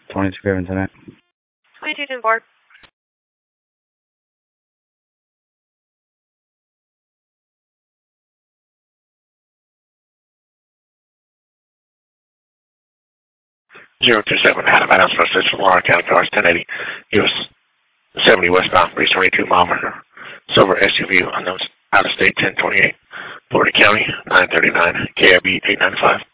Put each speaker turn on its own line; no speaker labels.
22 Fairman tonight.
22 10 4.
Zero 27 Adam Adams, First District, Lara County Cars, 1080, US 70 westbound, 322 mile per hour. Silver SUV on those out of state 1028, Florida County, 939, KIB 895.